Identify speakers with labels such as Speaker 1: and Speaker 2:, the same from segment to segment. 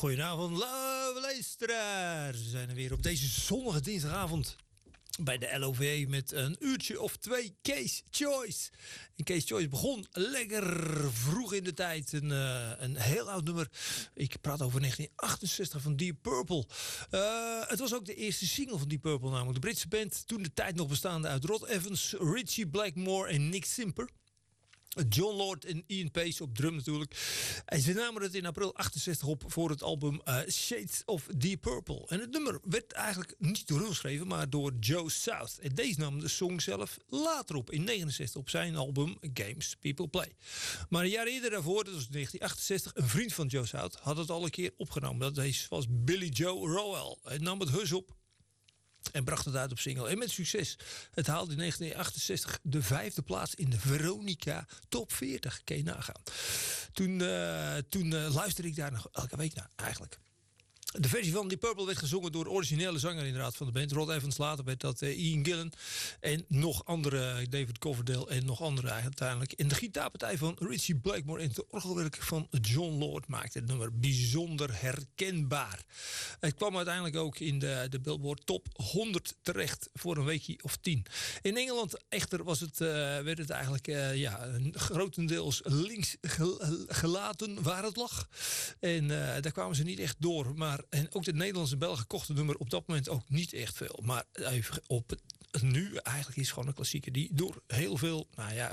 Speaker 1: Goedenavond, lieve luisteraars. We zijn er weer op deze zonnige dinsdagavond bij de LOV met een uurtje of twee Case Choice. En Case Choice begon lekker vroeg in de tijd. Een heel oud nummer. Ik praat over 1968 van Deep Purple. Het was ook de eerste single van Deep Purple, namelijk de Britse band. Toen de tijd nog bestaande uit Rod Evans, Ritchie Blackmore en Nick Simper. John Lord en Ian Pace op drum natuurlijk. En ze namen het in april 68 op voor het album Shades of Deep Purple. En het nummer werd eigenlijk niet door hun geschreven, maar door Joe South. En deze nam de song zelf later op, in 69 op zijn album Games People Play. Maar een jaar eerder daarvoor, dat was 1968, een vriend van Joe South had het al een keer opgenomen. Dat was Billy Joe Roel. Hij nam het heus op en bracht het uit op single. En met succes. Het haalde in 1968 de 5e plaats in de Veronica Top 40. Kun je nagaan. Toen luisterde ik daar nog elke week naar eigenlijk. De versie van Deep Purple werd gezongen door de originele zanger inderdaad van de band. Rod Evans, later werd dat Ian Gillan. En nog andere, David Coverdale en nog andere uiteindelijk. En de gitaarpartij van Ritchie Blackmore en het orgelwerk van John Lord maakte het nummer bijzonder herkenbaar. Het kwam uiteindelijk ook in de Billboard Top 100 terecht voor een weekje of 10. In Engeland echter werd het eigenlijk grotendeels links gelaten waar het lag. En daar kwamen ze niet echt door. En ook de Nederlandse Belgen kochten het nummer op dat moment ook niet echt veel. Maar even op nu eigenlijk is het gewoon een klassieker die door heel veel,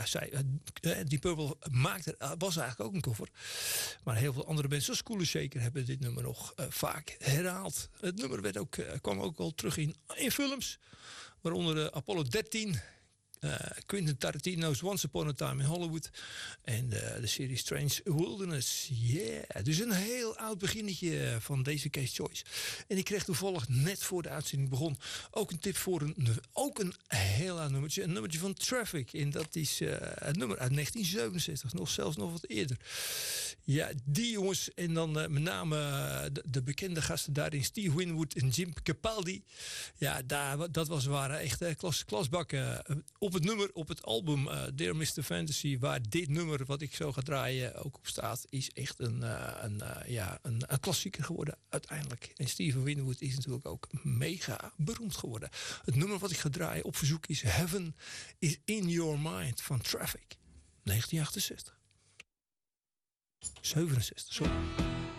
Speaker 1: die Purple was eigenlijk ook een cover. Maar heel veel andere bands zoals Cooler Shaker hebben dit nummer nog vaak herhaald. Het nummer kwam ook al terug in films, waaronder Apollo 13. Quentin Tarantino's Once Upon a Time in Hollywood. En de serie Strange Wilderness. Yeah. Dus een heel oud beginnetje van deze Case Choice. En ik kreeg toevallig net voor de uitzending begon ook een tip voor een heel oud nummertje. Een nummertje van Traffic. En dat is een nummer uit 1967. Zelfs nog wat eerder. Ja, die jongens. En dan met name de bekende gasten daarin. Steve Winwood en Jim Capaldi. Ja, dat waren echt klasbakken. Op het album Dear Mr. Fantasy, waar dit nummer wat ik zo ga draaien ook op staat, is echt een klassieker geworden uiteindelijk. En Steven Winwood is natuurlijk ook mega beroemd geworden. Het nummer wat ik ga draaien op verzoek is Heaven is in Your Mind van Traffic. 1968. 67, sorry.